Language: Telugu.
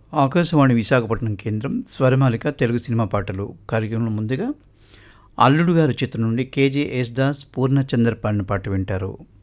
ఆకాశవాణి విశాఖపట్నం కేంద్రం స్వరమాలిక తెలుగు సినిమా పాటలు కార్యక్రమంలో ముందుగా అల్లుడు గారి చిత్రం నుండి కేజే యేసుదాస్ పూర్ణచంద్ర పాడిన పాట వింటారు.